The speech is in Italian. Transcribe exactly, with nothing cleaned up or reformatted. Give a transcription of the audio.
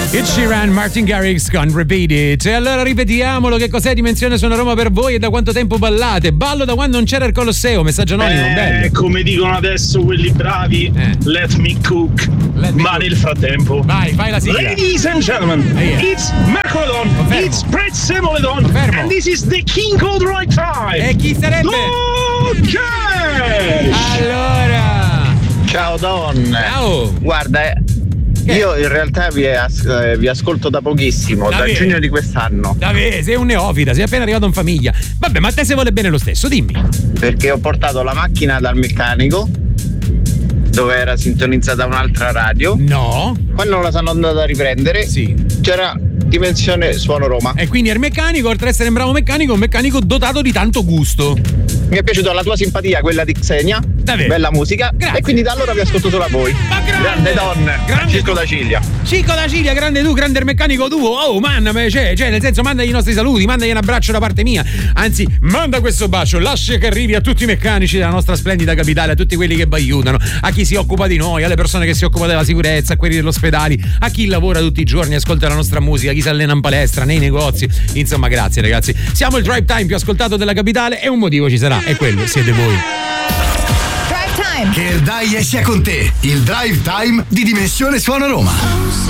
Ed Sheeran, Martin Garrix con Repeat It. E allora ripetiamolo, che cos'è Dimensione Suona Roma per voi e da quanto tempo ballate? Ballo da quando non c'era il Colosseo, messaggio anonimo, eh, bello. Come dicono adesso quelli bravi, eh. let me cook. Let me Ma cook. Nel frattempo, vai, fai la sigla. Ladies and gentlemen, oh, yeah. It's Mercoledon, Confermo. it's Prezzemoledon, Confermo. and this is the King Cold Right Time. E chi sarebbe? Ok! Allora, ciao Don. Ciao. Guarda, eh, io in realtà vi, as- eh, vi ascolto da pochissimo, da, da giugno di quest'anno. Davvero, sei un neofita, sei appena arrivato in famiglia. Vabbè, ma a te se vuole bene lo stesso, dimmi. Perché ho portato la macchina dal meccanico, dove era sintonizzata un'altra radio. No. Quando la sono andata a riprendere, sì, c'era Dimensione Suono Roma. E quindi il meccanico, oltre ad essere un bravo meccanico, un meccanico dotato di tanto gusto. Mi è piaciuta la tua simpatia, quella di Xenia. Davvero? Bella musica. Grazie. E quindi da allora vi ascolto solo a voi. Ma grande, grande Don. Grande Cico da Ciglia. Cico da Ciglia, grande tu, grande il meccanico tuo. Oh, mandami, cioè, cioè, nel senso, mandagli i nostri saluti, mandagli un abbraccio da parte mia. Anzi, manda questo bacio, lascia che arrivi a tutti i meccanici della nostra splendida capitale, a tutti quelli che vi aiutano, a chi si occupa di noi, alle persone che si occupano della sicurezza, a quelli degli ospedali, a chi lavora tutti i giorni, ascolta la nostra musica, chi si allena in palestra, nei negozi. Insomma, grazie ragazzi. Siamo il drive time più ascoltato della capitale e un motivo ci sarà, e quello siete voi. Drive time. Che il dai sia con te. Il drive time di Dimensione Suona Roma.